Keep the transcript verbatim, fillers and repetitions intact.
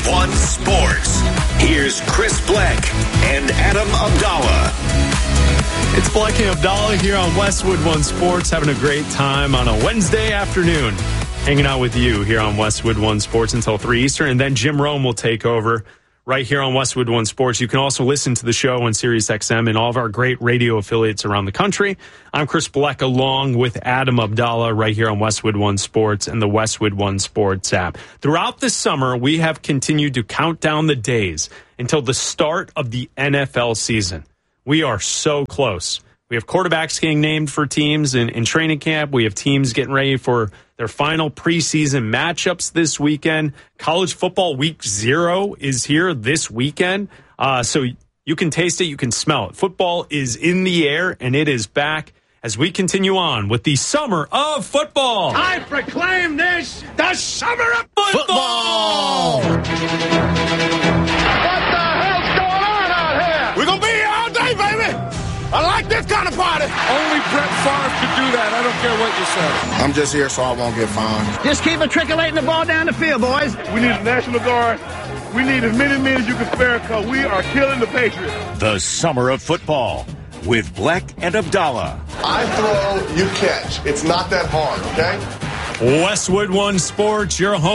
One Sports. Here's Chris Black and Adam Abdallah. It's Black and Abdallah here on Westwood One Sports, having a great time on a Wednesday afternoon, hanging out with you here on Westwood One Sports until three Eastern, and then Jim Rome will take over right here on Westwood One Sports. You can also listen to the show on Sirius X M and all of our great radio affiliates around the country. I'm Chris Black, along with Adam Abdallah, right here on Westwood One Sports and the Westwood One Sports app. Throughout the summer, we have continued to count down the days until the start of the N F L season. We are so close. We have quarterbacks getting named for teams in, in training camp. We have teams getting ready for their final preseason matchups this weekend. College football week zero is here this weekend. Uh, so you can taste it. You can smell it. Football is in the air, and it is back as we continue on with the summer of football. I proclaim this the summer of football. football. What the hell's going on out here? We're going to be here all day, baby. I like this kind of party. Only Brett Favre could do that. I don't care what you say. I'm just here so I won't get fined. Just keep matriculating the ball down the field, boys. We need a National Guard. We need as many men as you can spare because we are killing the Patriots. The summer of football with Black and Abdallah. I throw, you catch. It's not that hard, okay? Westwood One Sports, your home.